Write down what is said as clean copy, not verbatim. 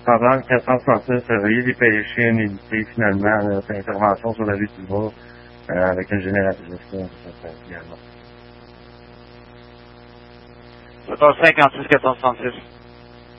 Pendant 469 février, des péchés inédités, finalement, c'est intervention sur la rue du bas, avec une génératrice, ça se passe également. 56 466.